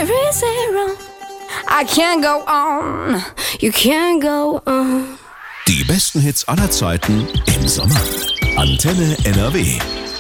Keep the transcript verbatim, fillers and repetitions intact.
very zero. I can't go on, you can't go on. Die besten Hits aller Zeiten im Sommer. Antenne N R W